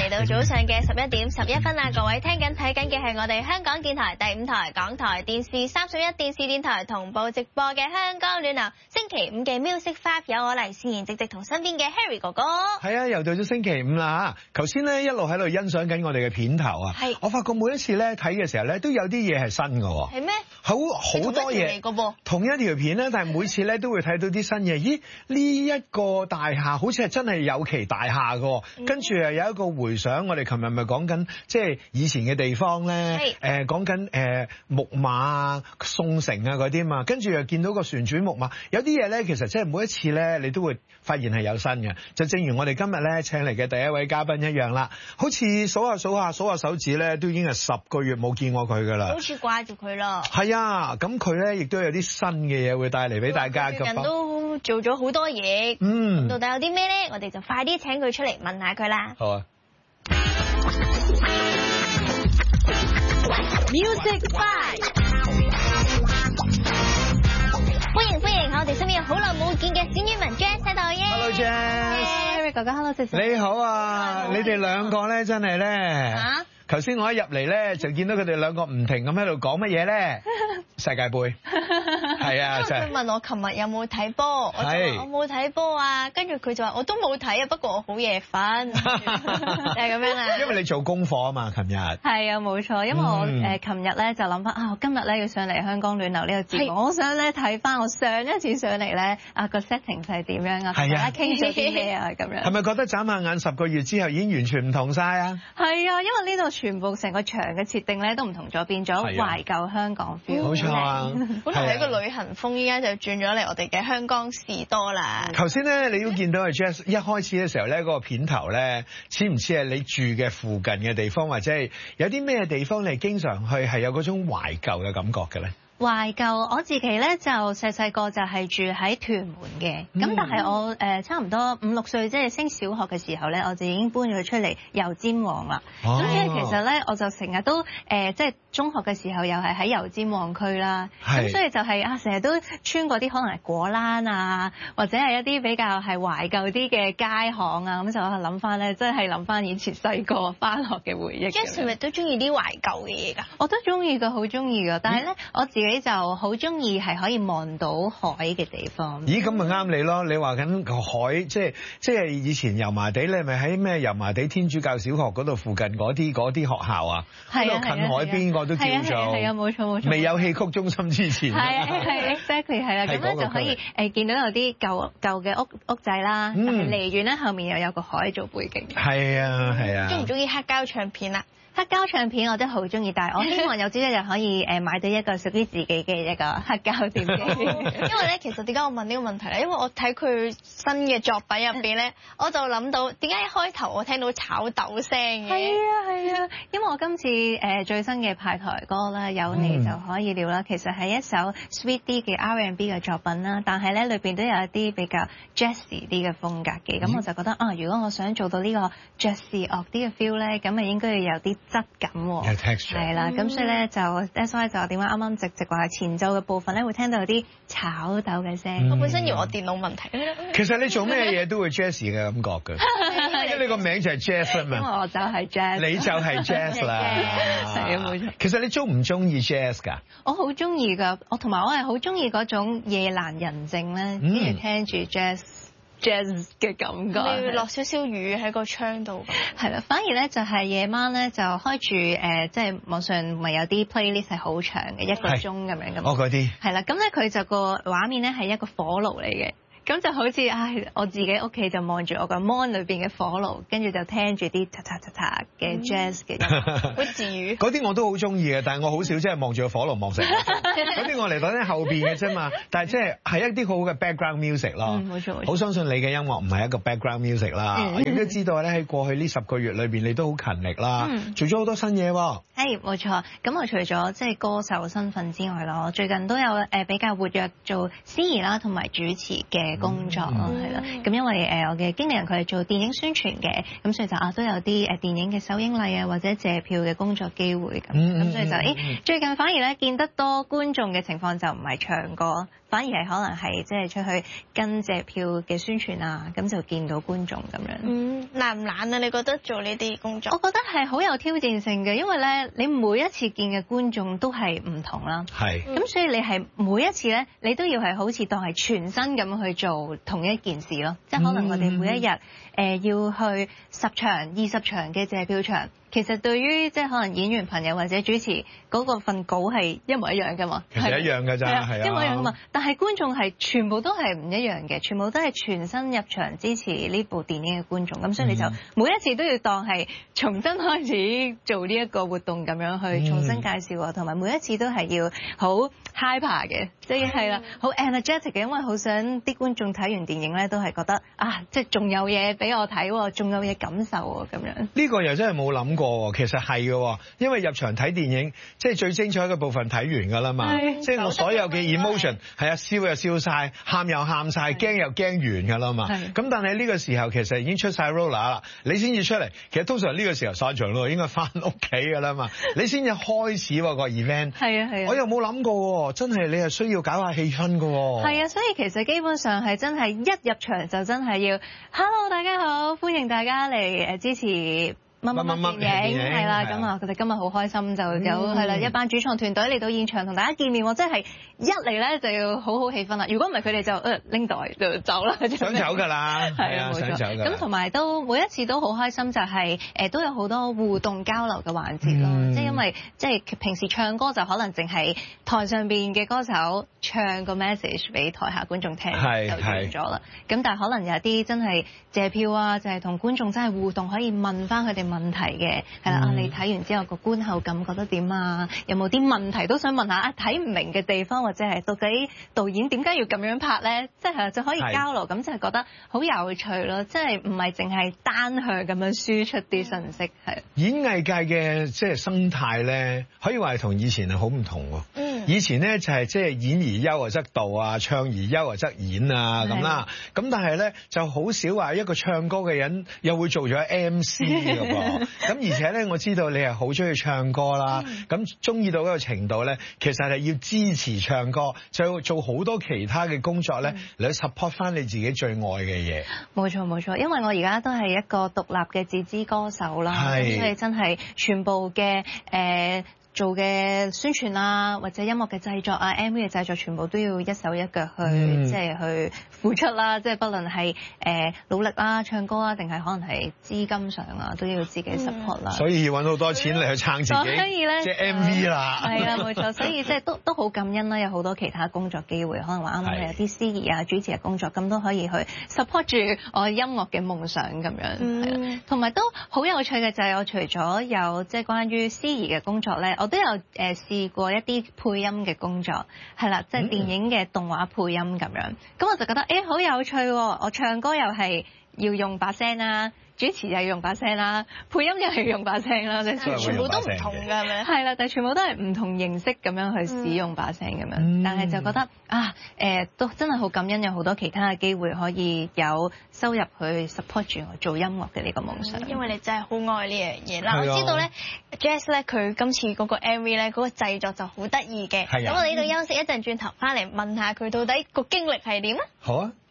嚟到早上嘅11點11分啦，各位聽緊睇緊嘅係我哋香港電台第5台、港台電視31電視電台同步直播嘅香港暖流。星期五嘅 Music 5有我黎思妍直直同身邊嘅 Harry 哥哥。 係啊，又到咗星期五啦嚇！頭先咧一路喺度欣賞緊我哋嘅片頭啊， 係我發覺每一次咧睇嘅時候咧都有啲嘢係新嘅喎。 係咩？ 好多嘢同一條片咧，但係每次咧都會睇到啲新嘢。咦？呢一個大廈好似係真係有其大廈嘅，跟住又有一個回想。我哋琴日咪講緊即係以前嘅地方咧，講緊木馬啊、宋城啊嗰啲嘛，跟住又見到個旋轉木馬。有啲嘢咧，其實即係每一次咧，你都會發現係有新嘅。就正如我哋今日咧請嚟嘅第一位嘉賓一樣啦，好似數下手指咧，都已經係10個月冇見過佢㗎啦。 好似掛住佢啦。 係啊，咁佢咧亦都有啲新嘅嘢會帶嚟俾大家。 最近都做咗好多嘢。到底有啲咩咧？我哋就快啲請佢出嚟問下佢啦。 好啊。 Music 5，歡迎，我哋身邊有好耐冇見嘅冼婉雯 Jazz 喺度耶。 Hello Jazz。 哥哥 Hello 謝謝。 你好啊，你哋兩個咧真係咧。頭先我一入嚟咧，就見到佢哋兩個唔停咁喺度講乜嘢咧？世界盃係啊，就係。 佢問我琴日有冇睇波，我就話我冇睇波啊，跟住佢就話我都冇睇啊，不過我好夜瞓，就係咁樣啦。 因為你做功課啊嘛，琴日。 係啊，冇錯，因為我琴日咧就諗翻啊，我今日咧要上嚟香港暖流呢個節目，我想咧睇翻我上一次上嚟咧個 setting 係點樣啊，大家傾咗啲咩啊咁樣。 係咪覺得眨下眼10個月之後已經完全唔同晒啊？ 係啊，因為呢度全部成個場嘅設定咧都唔同咗，變咗懷舊香港 feel。 冇錯啊， 本來係一個旅行風，依家就轉咗嚟我哋嘅香港士多啦。 頭先咧，你都見到阿 Jazz 一開始嘅時候咧，嗰個片頭咧，似唔似係你住嘅附近嘅地方，或者係有啲咩地方你經常去係有嗰種懷舊嘅感覺嘅咧？ 懷舊，我自己咧就細個就係住喺屯門嘅，咁但係我差唔多5、6歲，即係升小學嘅時候咧，我就已經搬咗出嚟油尖旺啦。咁所以其實咧，我就成日都即係中學嘅時候又係喺油尖旺區啦。咁所以就係成日都穿過啲可能係果欄啊，或者係一啲比較係懷舊啲嘅街巷啊，咁就諗翻咧，真係諗翻以前細個翻學嘅回憶。 Jazz 係咪都中意啲懷舊嘅嘢㗎？ 我都中意㗎，好中意㗎。但係咧，我自己就好中意係可以望到海嘅地方。 咦，咁咪啱你咯！你話緊個海，即係以前油麻地，你係咪喺咩油麻地天主教小學嗰度附近嗰啲學校啊？嗰度近海邊個都叫做。係啊，冇錯。未有戲曲中心之前。 係 exactly 係啦，咁咧就可以見到有啲舊嘅屋仔啦，但係離遠咧後面又有個海做背景。 係啊。 中唔中意黑膠唱片啊？ 黑膠唱片我都好中意，但係我希望有朝一日可以買到一個屬於自己嘅一個黑膠碟機。 因為咧，其實點解我問呢個問題咧？因為我睇佢新嘅作品入邊咧，我就諗到點解一開頭我聽到炒豆聲嘅？ 係啊，因為我今次最新嘅派台歌啦，有你就可以了啦，其實係一首 sweet 啲嘅 R&B 嘅作品啦，但係咧裏邊都有一啲比較 jazzy 啲嘅風格嘅，咁我就覺得如果我想做到呢個 jazzy 樂啲嘅 feel 咧，咁咪應該要有啲質感喎， 有 texture 係啦，咁所以咧就 that's why 就點解啱啱直話前奏嘅部分咧會聽到有啲炒豆嘅聲。 我本身以為我電腦問題。 其實你做咩嘢都會 jazzy 嘅感覺㗎，因為你個名就係 Jazz 啊嘛。 因為我就係 jazz。 你就係 jazz 啦。 係啊，冇錯。 其實你中唔中意 jazz 㗎？ 我好中意㗎，同埋我係好中意嗰種夜闌人靜咧，跟住聽住 jazz 嘅感覺。 你要落少少雨喺個窗度。 係啦，反而咧就係夜晚咧就開住即係網上咪有啲 playlist 係好長嘅1個鐘咁樣。 哦，嗰啲。係啦，咁咧佢就個畫面咧係一個火爐嚟嘅。咁就好似我自己屋企就望住我個 mon 裏邊嘅火爐，跟住就聽住啲嘅 jazz 嘅音樂， 好治愈。 嗰啲我都好中意嘅，但係我好少即係望住個火爐望成。嗰啲我嚟講喺後邊嘅啫嘛，但係即係一啲好好嘅 background music 咯。 冇錯。 好相信你嘅音樂唔係一個 background music 啦。我亦都知道咧喺過去呢10個月裏邊，你都好勤力啦，做咗好多新嘢喎。 係冇錯。咁我除咗即係歌手身份之外啦，我最近都有比較活躍做司儀啦，同埋主持嘅工作咯，係啦。咁因為我嘅經理人佢係做電影宣傳嘅，咁所以就都有啲電影嘅首映禮啊，或者借票嘅工作機會咁。咁所以就最近反而咧見得多觀眾嘅情況就唔係唱歌，反反而係可能係即係出去跟借票嘅宣傳啊，咁就見到觀眾咁樣。 難唔難啊？你覺得做呢啲工作？ 我覺得係好有挑戰性嘅，因為咧你每一次見嘅觀眾都係唔同啦。 係。 咁所以你係每一次咧，你都要係好似當係全新咁去做同一件事咯。即係可能我哋每一日要去10場、20場嘅借票場。其實對於即係可能演員朋友或者主持嗰份稿係一模一樣㗎嘛， 其實一樣㗎咋，係啊， 一模一樣㗎嘛。但係觀眾係全部都係唔一樣嘅，全部都係全新入場支持呢部電影嘅觀眾。咁所以你就每一次都要當係重新開始做呢一個活動咁樣去重新介紹啊，同埋每一次都係要好 hyper 嘅，即係啦，好 energetic 嘅，因為好想啲觀眾睇完電影咧都係覺得啊，即係仲有嘢俾我睇喎，仲有嘢感受喎咁樣。呢個又真係冇諗過。其實係嘅，因為入場睇電影，即係最精彩嘅部分睇完㗎啦嘛。即係我所有嘅 emotion 係啊，笑又笑晒，喊又喊晒，驚又驚完㗎啦嘛。咁但係呢個時候其實已經出晒 roller 啦，你先至出嚟。其實通常呢個時候散場咯，應該翻屋企㗎啦嘛。你先至開始個 event。係啊。我又冇諗過，真係你係需要搞下氣氛㗎喎。 係啊，所以其實基本上係真係一入場就真係要 Hello 大家好，歡迎大家嚟支持乜電影係啦，咁啊，佢哋今日好開心，就有係啦一班主創團隊嚟到現場同大家見面，即係一嚟咧就要好好氣氛啦。如果唔係佢哋就拎袋就走啦，想走㗎啦，係啊，想走㗎。 咁同埋都每一次都好開心，就係都有好多互動交流嘅環節咯。即係因為即係平時唱歌就可能淨係台上邊嘅歌手唱個 message 俾台下觀眾聽就完咗啦。咁但係可能有啲真係借票啊，就係同觀眾真係互動，可以問翻佢哋問題嘅係啦。你睇完之後個觀後感覺得點啊？有冇啲問題都想問下啊？睇唔明嘅地方或者係到底導演點解要咁樣拍咧？即係就可以交流，咁就係覺得好有趣咯。即係唔係淨係單向咁樣輸出啲信息係。演藝界嘅即係生態咧，可以話係同以前係好唔同喎。以前咧就係即係演而優則導啊，唱而優則演啊咁啦。咁但係咧就好少話一個唱歌嘅人又會做咗 MC 㗎噃。咁而且咧，我知道你係好中意唱歌啦。咁中意到嗰個程度咧，其實係要支持唱歌，就要做好多其他嘅工作咧，嚟 support 翻你自己最愛嘅嘢。 冇錯冇錯，因為我而家都係一個獨立嘅自資歌手啦，所以真係全部嘅做嘅宣傳啊，或者音樂嘅製作啊、MV 嘅製作，全部都要一手一腳去，即係去付出啦。即係不論係努力啦、唱歌啊，定係可能係資金上啊，都要自己 support 啦。 所以要揾好多錢嚟去撐自己， 所以呢， 即係 MV 啦。 係啊，冇錯。所以即係都好感恩啦，有好多其他工作機會，可能話啱啱有啲司儀啊、主持嘅工作，咁都可以去 support 住我音樂嘅夢想咁樣。係啦，同埋都好有趣嘅就係我除咗有即係關於司儀嘅工作咧，我都有試過一啲配音嘅工作，係啦，即係電影嘅動畫配音咁樣。咁我就覺得好有趣喎！我唱歌又係要用把聲啦，主持又要用把聲啦，配音又係用把聲啦，全部都唔同㗎，係咪？係啦，但係全部都係唔同形式咁樣去使用把聲咁樣。但係就覺得都真係好感恩，有好多其他嘅機會可以有收入去 support 住我做音樂嘅呢個夢想。 因為你真係好愛呢樣嘢啦。我知道咧 Jazz 咧佢今次嗰個 MV 咧嗰個製作就好得意嘅。咁我哋呢度休息一陣，轉頭翻嚟問下佢到底個經歷係點啊？ 好啊。